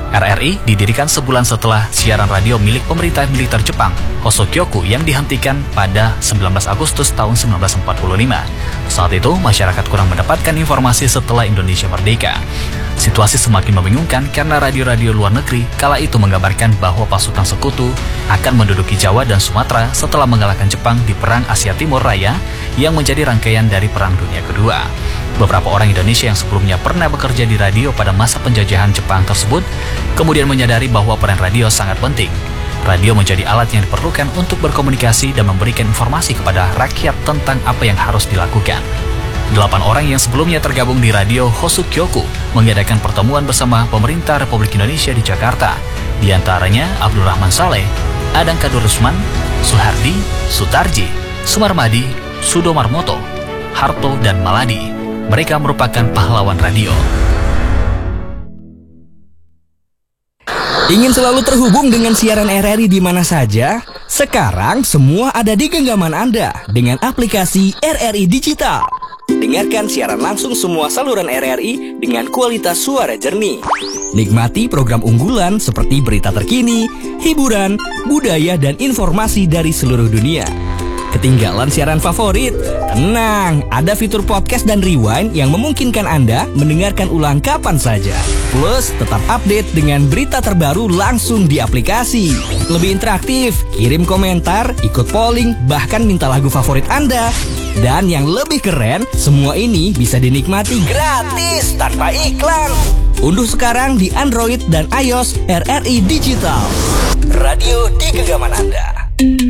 RRI didirikan sebulan setelah siaran radio milik pemerintah militer Jepang, Hosokyoku, yang dihentikan pada 19 Agustus tahun 1945. Saat itu, masyarakat kurang mendapatkan informasi setelah Indonesia merdeka. Situasi semakin membingungkan karena radio-radio luar negeri kala itu menggambarkan bahwa pasukan sekutu akan menduduki Jawa dan Sumatera setelah mengalahkan Jepang di Perang Asia Timur Raya yang menjadi rangkaian dari Perang Dunia Kedua. Beberapa orang Indonesia yang sebelumnya pernah bekerja di radio pada masa penjajahan Jepang tersebut kemudian menyadari bahwa peran radio sangat penting. Radio menjadi alat yang diperlukan untuk berkomunikasi dan memberikan informasi kepada rakyat tentang apa yang harus dilakukan. 8 orang yang sebelumnya tergabung di radio Hosokyoku mengadakan pertemuan bersama pemerintah Republik Indonesia di Jakarta. Di antaranya Abdul Rahman Saleh, Adang Kadur Rusman, Suhardi, Sutarji, Sumarmadi, Sudomarmoto, Harto, dan Maladi. Mereka merupakan pahlawan radio. Ingin selalu terhubung dengan siaran RRI di mana saja? Sekarang semua ada di genggaman Anda dengan aplikasi RRI Digital. Dengarkan siaran langsung semua saluran RRI dengan kualitas suara jernih. Nikmati program unggulan seperti berita terkini, hiburan, budaya, dan informasi dari seluruh dunia. Ketinggalan siaran favorit? Tenang, ada fitur podcast dan rewind yang memungkinkan Anda mendengarkan ulang kapan saja. Plus, tetap update dengan berita terbaru langsung di aplikasi. Lebih interaktif, kirim komentar, ikut polling, bahkan minta lagu favorit Anda. Dan yang lebih keren, semua ini bisa dinikmati gratis tanpa iklan. Unduh sekarang di Android dan iOS RRI Digital. Radio di genggaman Anda.